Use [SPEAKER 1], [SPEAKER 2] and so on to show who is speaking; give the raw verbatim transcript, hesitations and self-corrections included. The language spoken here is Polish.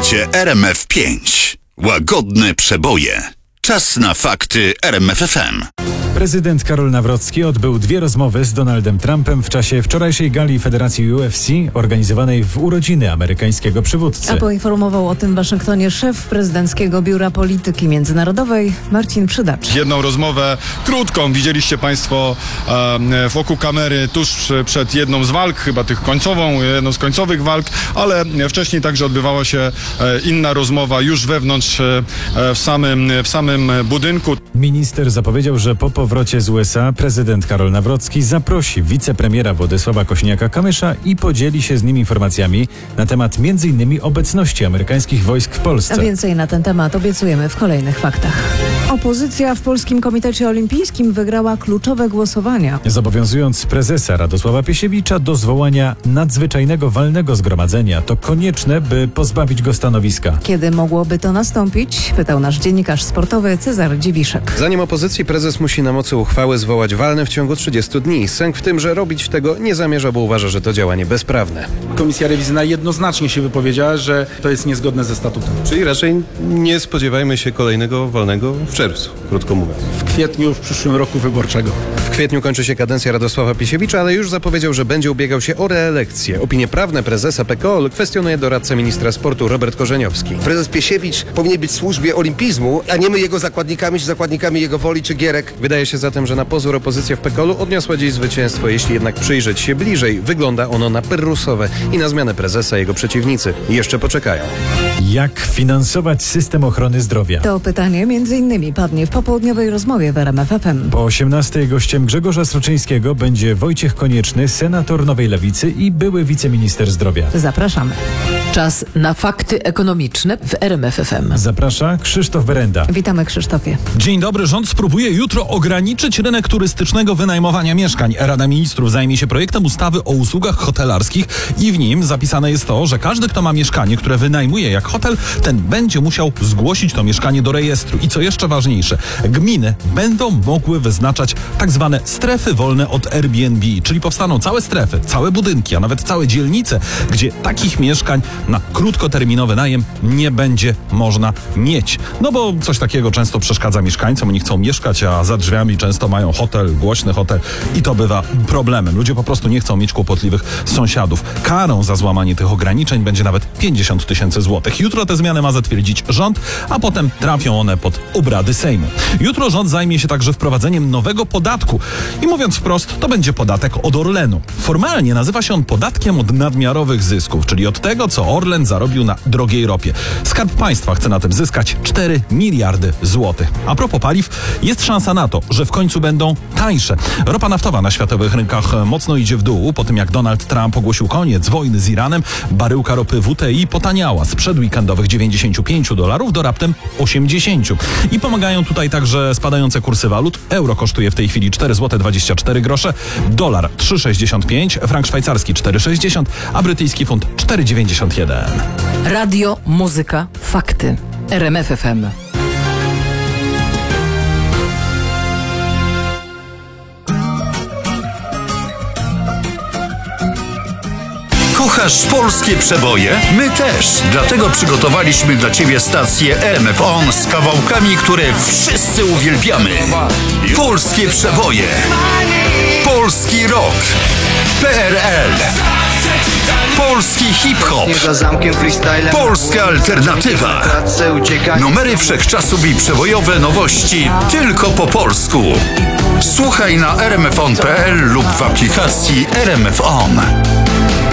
[SPEAKER 1] Słuchacie R M F pięć. Łagodne przeboje. Czas na fakty R M F F M.
[SPEAKER 2] Prezydent Karol Nawrocki odbył dwie rozmowy z Donaldem Trumpem w czasie wczorajszej gali Federacji U F C organizowanej w urodziny amerykańskiego przywódcy.
[SPEAKER 3] A poinformował o tym w Waszyngtonie szef prezydenckiego Biura Polityki Międzynarodowej Marcin Przydacz.
[SPEAKER 4] Jedną rozmowę krótką widzieliście Państwo e, wokół kamery tuż przed jedną z walk, chyba tych końcową, jedną z końcowych walk, ale wcześniej także odbywała się e, inna rozmowa już wewnątrz e, w, samym, w samym budynku.
[SPEAKER 2] Minister zapowiedział, że po powrocie z U S A prezydent Karol Nawrocki zaprosi wicepremiera Władysława Kosiniaka-Kamysza i podzieli się z nim informacjami na temat między innymi obecności amerykańskich wojsk w Polsce.
[SPEAKER 3] A więcej na ten temat obiecujemy w kolejnych faktach. Opozycja w Polskim Komitecie Olimpijskim wygrała kluczowe głosowania,
[SPEAKER 2] zobowiązując prezesa Radosława Piesiewicza do zwołania nadzwyczajnego walnego zgromadzenia. To konieczne, by pozbawić go stanowiska.
[SPEAKER 3] Kiedy mogłoby to nastąpić? Pytał nasz dziennikarz sportowy Cezary Dziwiszek.
[SPEAKER 5] Zdaniem opozycji prezes musi na mocy uchwały zwołać walne w ciągu trzydziestu dni. Sęk w tym, że robić tego nie zamierza, bo uważa, że to działanie bezprawne.
[SPEAKER 6] Komisja rewizyjna jednoznacznie się wypowiedziała, że to jest niezgodne ze statutem.
[SPEAKER 7] Czyli raczej nie spodziewajmy się kolejnego walnego w czerwcu, krótko mówiąc.
[SPEAKER 6] W kwietniu w przyszłym roku wyborczego.
[SPEAKER 5] W kwietniu kończy się kadencja Radosława Piesiewicza, ale już zapowiedział, że będzie ubiegał się o reelekcję. Opinie prawne prezesa P K O L kwestionuje doradca ministra sportu Robert Korzeniowski.
[SPEAKER 8] Prezes Piesiewicz powinien być w służbie olimpizmu, a nie my jego zakładnikami czy zakładnikami jego woli czy gierek.
[SPEAKER 5] Wydaje się zatem, że na pozór opozycja w P K O L-u odniosła dziś zwycięstwo. Jeśli jednak przyjrzeć się bliżej, wygląda ono na pyrrusowe i na zmianę prezesa jego przeciwnicy jeszcze poczekają.
[SPEAKER 2] Jak finansować system ochrony zdrowia?
[SPEAKER 3] To pytanie między innymi padnie w popołudniowej rozmowie w R M F F M.
[SPEAKER 2] Po osiemnastej gościem Grzegorza Sroczyńskiego będzie Wojciech Konieczny, senator Nowej Lewicy i były wiceminister zdrowia.
[SPEAKER 3] Zapraszamy.
[SPEAKER 9] Czas na fakty ekonomiczne w R M F F M.
[SPEAKER 2] Zaprasza Krzysztof Berenda.
[SPEAKER 3] Witamy, Krzysztofie.
[SPEAKER 10] Dzień dobry. Rząd spróbuje jutro ograniczyć rynek turystycznego wynajmowania mieszkań. Rada Ministrów zajmie się projektem ustawy o usługach hotelarskich i w nim zapisane jest to, że każdy, kto ma mieszkanie, które wynajmuje jak hotel, ten będzie musiał zgłosić to mieszkanie do rejestru. I co jeszcze ważniejsze, gminy będą mogły wyznaczać tak zwane strefy wolne od Airbnb, czyli powstaną całe strefy, całe budynki, a nawet całe dzielnice, gdzie takich mieszkań na krótkoterminowy najem nie będzie można mieć. No bo coś takiego często przeszkadza mieszkańcom, oni chcą mieszkać, a za drzwiami często mają hotel, głośny hotel i to bywa problemem. Ludzie po prostu nie chcą mieć kłopotliwych sąsiadów. Karą za złamanie tych ograniczeń będzie nawet pięćdziesiąt tysięcy złotych. Jutro te zmiany ma zatwierdzić rząd, a potem trafią one pod obrady Sejmu. Jutro rząd zajmie się także wprowadzeniem nowego podatku. I mówiąc wprost, to będzie podatek od Orlenu. Formalnie nazywa się on podatkiem od nadmiarowych zysków, czyli od tego, co Orlen zarobił na drogiej ropie. Skarb Państwa chce na tym zyskać cztery miliardy złotych. A propos paliw, jest szansa na to, że w końcu będą tańsze. Ropa naftowa na światowych rynkach mocno idzie w dół. Po tym jak Donald Trump ogłosił koniec wojny z Iranem, baryłka ropy W T I potaniała z przedweekendowych dziewięćdziesięciu pięciu dolarów do raptem osiemdziesięciu. I pomagają tutaj także spadające kursy walut. Euro kosztuje w tej chwili cztery złote dwadzieścia cztery grosze, dolar trzy sześćdziesiąt pięć, frank szwajcarski cztery sześćdziesiąt, a brytyjski funt cztery dziewięćdziesiąt jeden.
[SPEAKER 9] Radio, muzyka, fakty. R M F F M.
[SPEAKER 1] Kochasz polskie przeboje? My też. Dlatego przygotowaliśmy dla Ciebie stację R M F On z kawałkami, które wszyscy uwielbiamy. Polskie przeboje. Polski rock. P R L. Polski hip-hop. Polska alternatywa. Numery wszechczasów i przebojowe nowości tylko po polsku. Słuchaj na r m f on kropka p l lub w aplikacji R M F On.